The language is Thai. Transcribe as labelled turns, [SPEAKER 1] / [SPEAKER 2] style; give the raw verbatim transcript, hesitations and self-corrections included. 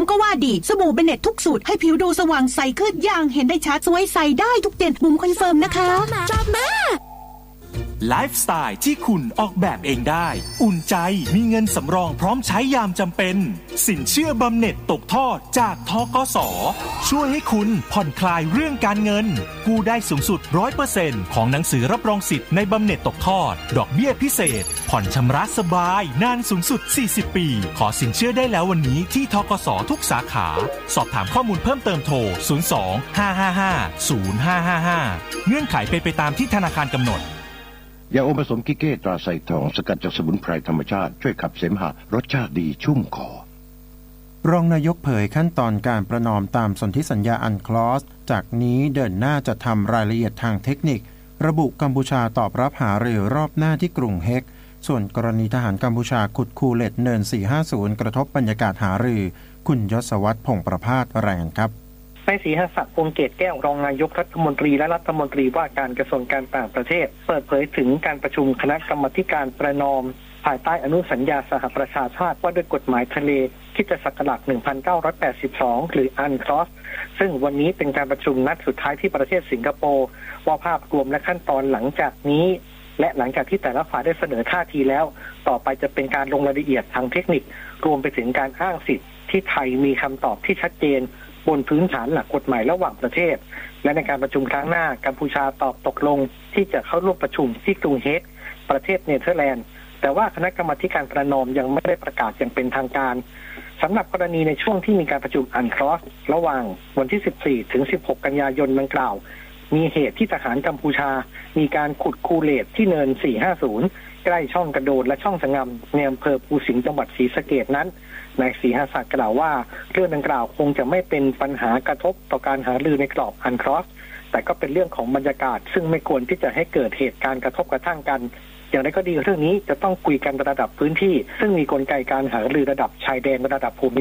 [SPEAKER 1] ก็ว่าดีสบู่เบเน็ตทุกสูตรให้ผิวดูสว่างใสขึ้นอย่างเห็นได้ชัดสวยใสได้ทุกเดือนบุ๋มคอนเฟิร์มนะคะชอบมาก
[SPEAKER 2] ไลฟ์สไตล์ที่คุณออกแบบเองได้อุ่นใจมีเงินสำรองพร้อมใช้ยามจำเป็นสินเชื่อบำเหน็จตกทอดจากธกส.ช่วยให้คุณผ่อนคลายเรื่องการเงินกู้ได้สูงสุด ร้อยเปอร์เซ็นต์ ของหนังสือรับรองสิทธิ์ในบำเหน็จตกทอดดอกเบี้ยพิเศษผ่อนชำระสบายนานสูงสุดสี่สิบปีขอสินเชื่อได้แล้ววันนี้ที่ธกส.ทุกสาขาสอบถามข้อมูลเพิ่มเติมโทรศูนย์ สอง ห้า ห้า ห้า ศูนย์ ห้า ห้า ห้าเงื่อนไขเป็นไปตามที่ธนาคารกำหนด
[SPEAKER 3] ยาอมผสมกิเก้ตราไซทองสกัดจากสมุนไพรธรรมชาติช่วยขับเสมหะรสชาติดีชุ่มคอ
[SPEAKER 4] รองนายกเผยขั้นตอนการประนอมตามสนธิสัญญาอันคลอสจากนี้เดินหน้าจะทำรายละเอียดทางเทคนิคระบุกัมพูชาตอบรับหารือรอบหน้าที่กรุงเฮกส่วนกรณีทหารกัมพูชาขุดคูเลตเนินสี่ห้าศูนย์กระทบบรรยากาศหารือคุณยศวัฒน์พงษ์ประภาสรายงานครับ
[SPEAKER 5] นายศรีหศักดิ์ พงษ์เกตแก้วรองนายกรัฐมนตรีและรัฐมนตรีว่าการกระทรวงการต่างประเทศเปิดเผยถึงการประชุมคณะกรรมาการประนอมภายใต้อนุสัญญาสหประชาชาติว่าด้วยกฎหมายทะเลคริสตศักราชหนึ่งพันเก้าร้อยแปดสิบสองหรืออันคลอสซึ่งวันนี้เป็นการประชุมนัดสุดท้ายที่ประเทศสิงคโปร์ว่าภาพรวมและขั้นตอนหลังจากนี้และหลังจากที่แต่ละฝ่ายได้เสนอท่าทีแล้วต่อไปจะเป็นการลงรายละเอียดทางเทคนิครวมไปถึงการอ้างสิทธิ์ที่ไทยมีคำตอบที่ชัดเจนบนพื้นฐานหลักกฎหมายระหว่างประเทศและในการประชุมครั้งหน้ากัมพูชาตอบตกลงที่จะเข้าร่วมประชุมที่กรุงเฮกประเทศเนเธอร์แลนด์แต่ว่าคณะกรรมาการประนอมยังไม่ได้ประกาศอย่างเป็นทางการสำหรับกรณีในช่วงที่มีการประชุมอันคลอสระหว่างวันที่สิบสี่ถึงสิบหกกันยายนดังกล่าวมีเหตุที่ทหารกัมพูชามีการขุดคูเลตที่เนินสี่ห้าศูนย์ใกล้ช่องกระโดดและช่องสงำในอำเภอภูสิงห์จังหวัดศรีสะเกษนั้นนายศรีหศักดิ์กล่าวว่าเรื่องดังกล่าวคงจะไม่เป็นปัญหากระทบต่อการหารือในกรอบอันคลอสแต่ก็เป็นเรื่องของบรรยากาศซึ่งไม่ควรที่จะให้เกิดเหตุการณ์กระทบกระทั่งกันอย่างไรก็ดีเรื่องนี้จะต้องคุยกันระดับพื้นที่ซึ่งมีกลไกการหารือระดับชายแดนระดับภูมิ